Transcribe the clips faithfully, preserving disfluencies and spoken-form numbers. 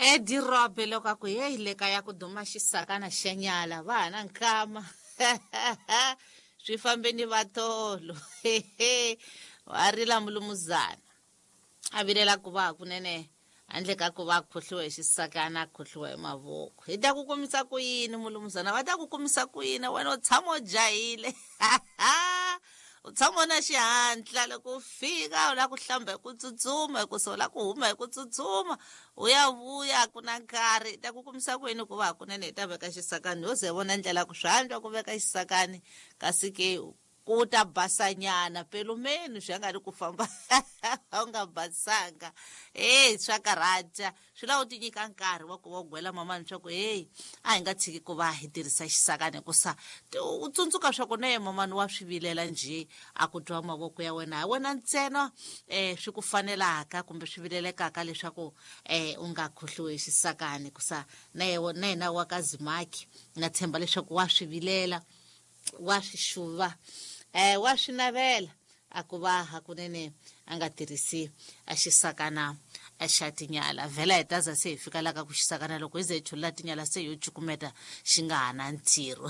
E dirobe loko a ku hey le ka ya ku duma xisakana xa nyala va hana nkama swi fambeni va tolo wa rila mulumuzana a vilela ku va kunene handle ka ku va khohliwa hi xisakana khohliwa hi mavoko hi ta ku komisa ku yini mulumuzana va ta ku komisa ku yini wena u tshama u jahile u tshama na xihantla loko u fika u la ku hlamba hi ku tsutsuma hi ku so la ku huma hi ku tsutsuma u ya vuya ku na nkarhi ta ku kumisa ku yini ku va kunene hi ta veka xisakani yo ze vona ndlela ku swanjwa ku veka xisakani kasi ke ku ta basanyana pelumeni swi nga ri ku famba u nga basanga eh swa karata swi la u ti nyika nkarhi wa ku wa gwela mamani swa ku hey a hi nga tshiki ku va hi tirhisa xisakani ku sa u tsundzuka swa ku ne mamani wa swivilela nje a ku twa mavoko ya wena wena ntsena eh swi ku fanelaka kumbe swi vilelekaka leswaku eh u nga khohliwi xisakani ku sa na yena wa ka Zimaki na tshemba leswaku wa swivilela wa swishuva eh wa swinavela a ku va hakunene a nga tirhisi a xisakana a xa tinyala vhela hi taza se hi fika la ka ku xisakana loko hi ze hi chula tinyala se yo cukumeta xi nga ha na ntirho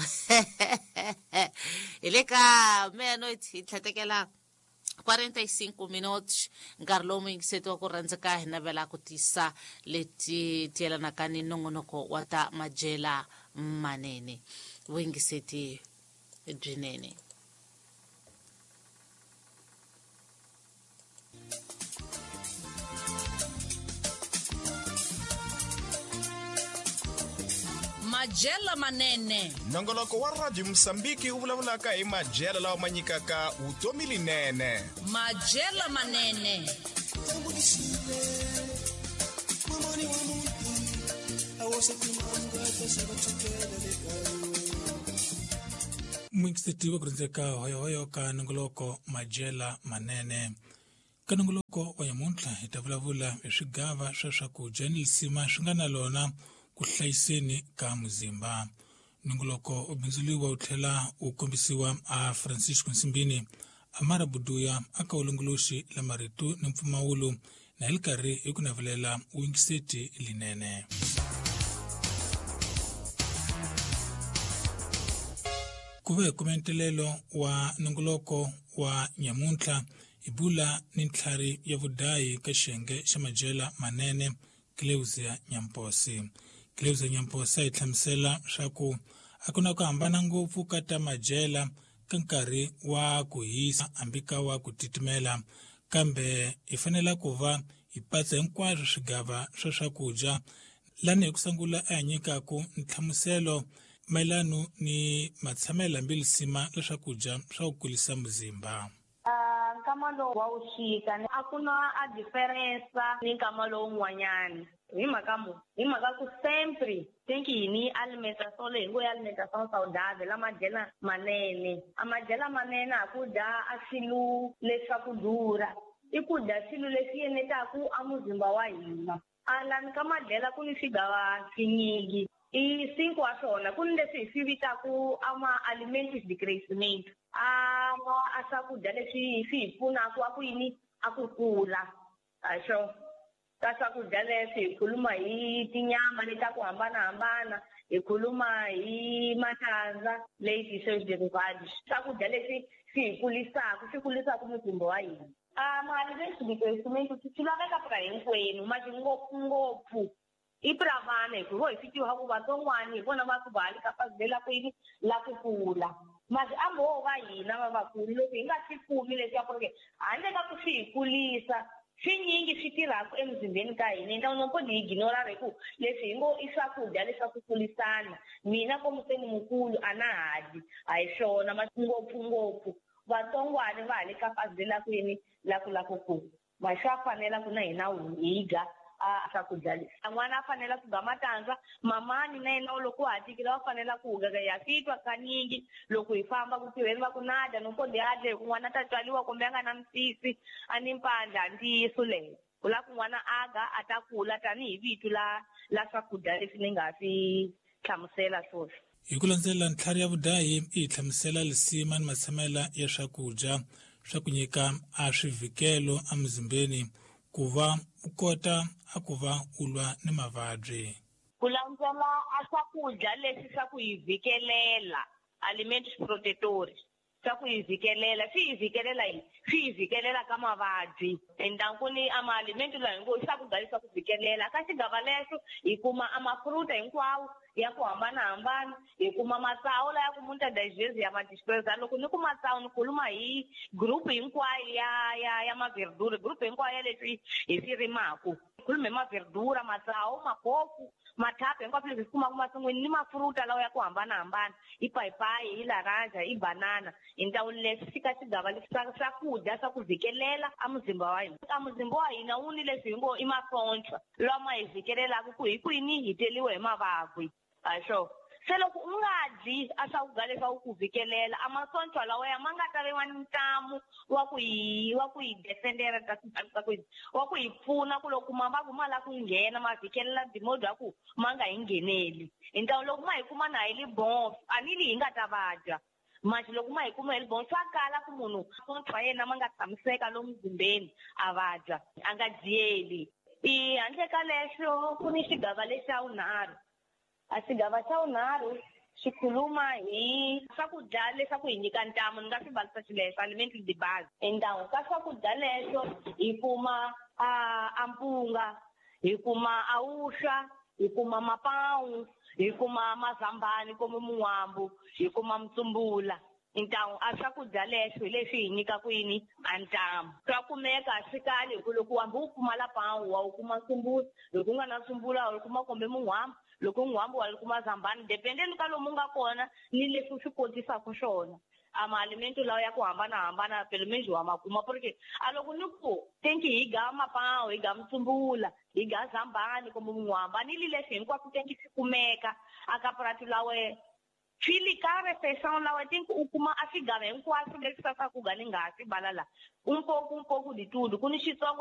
hi le ka meno hi tlhatekela quaranta-cinco minutos nkarhi lowu muyingiseti wa ku rhandzeka hi navela ku tisa leti ti yelanaka ni nongonoko wa ta Majela Manene vuyingiseti byinene. Majela Manene, nongoloko wa Radio Msambiki wu vulavulaka hi majela lawa ma nyikaka vutomi linene. Majela Manene. Mwingiseti wa kurindzeka hoyohoyo ka nongoloko Majela Manene. Ka nongoloko wa nyamuntlha hi ta vulavula hi swigava swa swakudya ni lisima swi nga na lona ku hlayiseni ka muzimba. Nongoloko u bindzuluwa u tlhela u kombisiwa a Francisco Nsimbini Amara Buduya aka ulongoloxi la maritu ni mpfumawulo na hi karhi hi ku navelela wingiseti linene. Kuve komentelelo wa nongoloko wa nyamuntlha ibula ni ntlhari ya vudayi ka xiyenge xa Majela Manene Cleuzia Nyamposi. Cleuzia Nyamposi yi hlamusela swa ku a ku na ku hambana ngopfu ka ta Majela ka nkarhi wa ku hisa ambika wa ku titimela kambe hi fanela ku va hi patsa hinkwaswo swigava swa swakudya lani hi ku sangula a hi nyikaku nhlamuselo mayelano ni matshamelo lambilisima la swakudya swa ku kulisa muzimba. Nkama lowu wa uxika a ku na a diferensa ni nkama lowu n'wanyana hi mhaka mu hi mhaka ku sempre tenki yini alimentação leyi ngo ya alimentação saudável la Majela Manene a Majela Manene a ku dya a swilo leswa ku durha i ku dya swilo leswi yenetaku a muzimba wa hina a lani ka Majela ku ni swigava swinyingi i cinco wa swona ku ni leswi hi swi vitaku ama alimentos de crescimento a a swakudya leswi swi hi pfunaka a ku yini a ku kula a xo ka swakudya leswi hi khuluma hi tinyama leta ku hambanahambana hi khuluma hi matandza leyi seus derivados swakudya leswi swi hi kulisaka swi kulisaka muzimba wa hina a ma-alimentos de crescimento swi laveka pra hinkwenu mati ngopfungopfu i pra vana hi ku vo hi swi tiva ku vatson'wani hi vona va ku va li kapazela ku yini la ku kula masi ambo va hina vavakulu loko hi nga swi kumi leswiya ku ri handle ka ku swi hi kulisa swinyingi swi tirhaka emzimbeni ka hina na no podi ignora hi ku leswi hi ngo i swakudya leswa ku kulisana mina komuseni mukulu a na hadi a hi swona masi ngopfungopfu vatsongwana va le kapazela ku yini la ku la ku kula masi a fanela ku na hina hi dya a swakudya leswi n'wana a fanela ku dya matandza mamani na yena loko a tikile va fanela ku gaga ya fitwa kanyingi loko hi famba ku tirheni va ku nada no podi adle ku n'wana ta tswaliwa kumbe a nga na misisi a ni mpandla ntiyiso leyo ku la ku n'wana aga a ta kula tanihi vitu la la swakudya leswi ni nga swi hlamusela swona. Hi ku landzelela ntlhari ya vudahi i hi hlamusela lisima ni matshamela ya swakudya swa ku nyika a swivikelo a muzimbeni ku va u kota a ku va u lwa ni mavabyi. Ku landzela a swakudya leswi swa ku hi vhikelela alimentos protectores swa ku hi vhikelela swi hi vhikelela yini swi hi vhikelela ka mavabyi endaku ni a maalimento lawa hingo i swakudya leswi swa ku vhikelela ka xigava lexo hi kuma a mafruta hinkwawo ya ku hambanahambana hi kuma matsawu laya ku munhu ta digest ya madispersa loko ni ku matsawu ni khuluma hi group hinkwayo ya ya ya maverdura group hinkwayo ya leswi hi swi rimaku khulume maverdura matsawu mabofu mathape hinkwaswo leswi hi kumaka masin'wini ni mafruta lawa ya ku hambanahambana hi payipayi hi laranja hi banana hi ndawulo leswi swi ka xigava leswi swakudya swa ku vhikelela a muzimba wa hina a muzimba wa hina wu ni leswi hi ngo i masontshwa lama hi vhikelelaka ku hi kwini hi teriwe hi mavabyi asho se loko u nga dyi a swakudya leswi wu ku vhikelela a masontshwa lawaya ma nga ta viwa ntamu wa ku hi wa ku hi defendera ta ta ku wa ku hi pfuna ku loko mavabyi ma la ku nghena ma vhikelela bimodo ya ku ma nga hi ngheneli hi ntawu loko ma hi kuma na hi libonso a ni li hi nga ta vabya manje loko ma hi kuma hi libonso swa kala ku munhu masontshwa ya yena ma nga tshamiseka lomu muzimbeni a vabya a nga dyeli i handle ka leswo ku ni xigava lexi xa vunharhu a xigava xa vunharhu xi khuluma hi swakudya leswaku hi nyika ntamu ni nga swi valisa xileswo alimentos de base endawu ka swakudya leswo hi kuma a a mpunga hi kuma a wusha hi kuma mapawu hi kuma mazambani kumbe mun'wambu hi kuma mtsumbula ntawu a swakudya leswi leswi hi nyikaku yini a ntamu swa kumeka swi kali hi ku loko wambi wu pfumala pawu wa wu kuma mtsumbula loko u nga na mtsumbula wa wu kuma kumbe mun'wambu loko n'wambu wa kuma zambani dependeni ka lomu nga kona ni leswi swi kotisaku swona a maalimento lawa ya ku hambanahambana pelo menji wa makuma porque a loko ni ku tenki hi ga mapawu hi ga mtsumbula hi ga zambani kumbe mun'wambu a ni li leswi hinkwaswo tenki swi kumeka a ka purati lawe fili ka refeição lawa tenki u kuma a swigava hinkwaswo leswi sasakudya ni nga swi bala la um pouco um pouco de tudo ku ni xitsongo